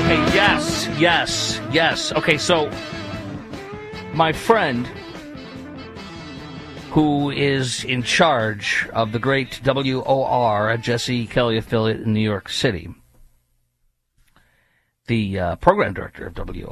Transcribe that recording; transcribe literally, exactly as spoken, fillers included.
Okay, yes, yes, yes. Okay, so my friend who is in charge of the great W O R, a Jesse Kelly affiliate in New York City, the uh, program director of W O R,